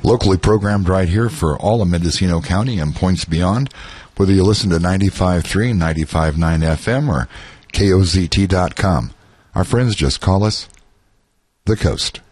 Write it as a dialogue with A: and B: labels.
A: Locally programmed right here for all of Mendocino County and points beyond, whether you listen to 95.3, 95.9 FM, or KOZT.com. Our friends just call us The Coast.